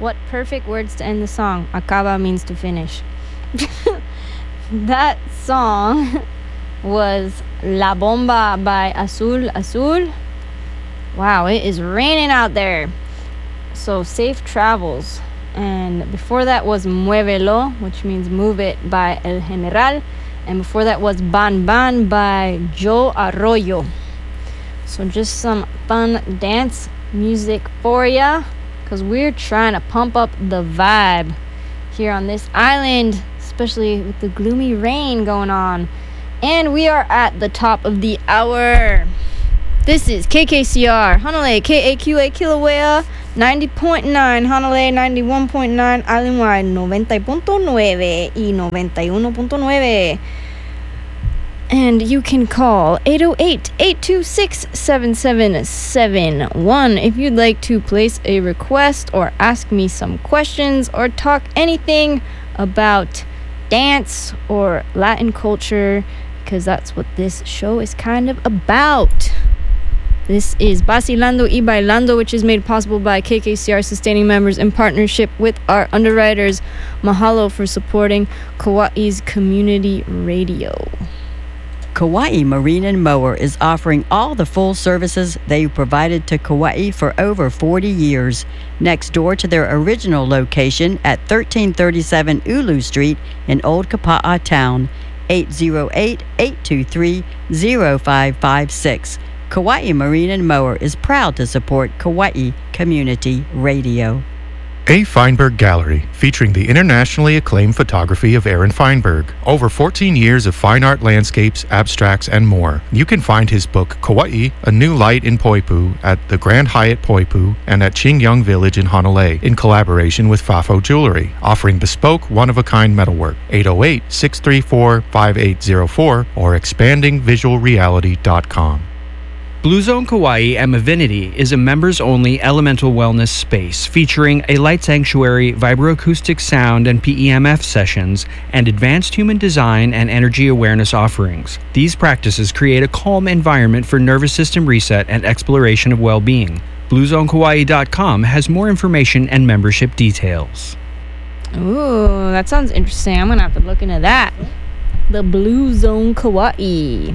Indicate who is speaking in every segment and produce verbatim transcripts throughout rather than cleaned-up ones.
Speaker 1: What perfect words to end the song. Acaba means to finish. That song was La Bomba by Azul Azul. Wow, it is raining out there. So safe travels. And before that was Muévelo, which means move it, by El General. And before that was Ban Ban by Joe Arroyo. So just some fun dance music for ya, because we're trying to pump up the vibe here on this island, especially with the gloomy rain going on. And we are at the top of the hour. This is K K C R, Hanalei, K A Q A Kilauea, ninety point nine, Hanalei, ninety-one point nine, Islandwide, noventa punto nueve y noventa y uno punto nueve. And you can call eight oh eight, eight two six, seven seven seven one if you'd like to place a request or ask me some questions or talk anything about dance or Latin culture, because that's what this show is kind of about. This is Vacilando y Bailando, which is made possible by K K C R sustaining members in partnership with our underwriters. Mahalo for supporting Kauai's community radio.
Speaker 2: Kauai Marine and Mower is offering all the full services they've provided to Kauai for over forty years. Next door to their original location at thirteen thirty-seven Ulu Street in Old Kapa'a Town, eight oh eight, eight two three, oh five five six. Kauai Marine and Mower is proud to support Kauai Community Radio.
Speaker 3: A. Feinberg Gallery, featuring the internationally acclaimed photography of Aaron Feinberg. Over fourteen years of fine art landscapes, abstracts, and more. You can find his book, Kauai, A New Light in Poipu, at the Grand Hyatt Poipu and at Qingyang Village in Hanalei, in collaboration with Fafo Jewelry, offering bespoke, one-of-a-kind metalwork. eight oh eight, six three four, five eight oh four or expanding visual reality dot com.
Speaker 4: Blue Zone Kauai at Mavinity is a members-only elemental wellness space featuring a light sanctuary, vibroacoustic sound and P E M F sessions, and advanced human design and energy awareness offerings. These practices create a calm environment for nervous system reset and exploration of well-being. blue zone kauai dot com has more information and membership details.
Speaker 1: Ooh, that sounds interesting. I'm gonna have to look into that. The Blue Zone Kauai.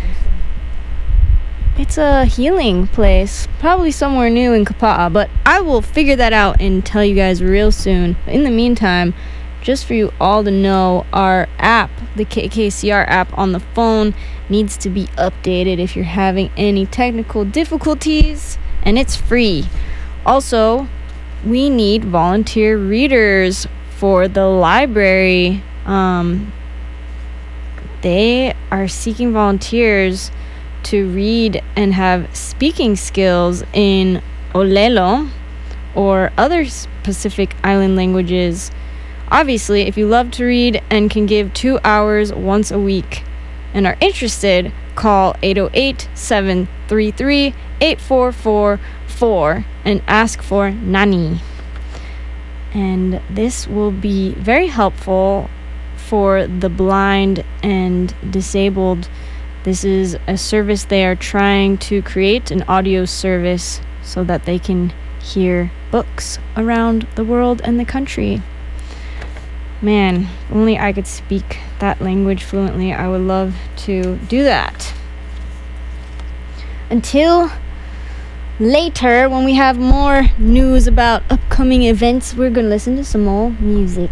Speaker 1: It's a healing place, probably somewhere new in Kapa'a, but I will figure that out and tell you guys real soon. In the meantime, just for you all to know, our app, the K K C R app on the phone, needs to be updated if you're having any technical difficulties, and it's free. Also, we need volunteer readers for the library. Um, they are seeking volunteers to read and have speaking skills in Olelo or other Pacific Island languages. Obviously, if you love to read and can give two hours once a week and are interested, call eight oh eight, seven three three, eight four four four and ask for Nani. And this will be very helpful for the blind and disabled. This is a service they are trying to create, an audio service, so that they can hear books around the world and the country. Man, only I could speak that language fluently. I would love to do that. Until later, when we have more news about upcoming events, we're going to listen to some more music.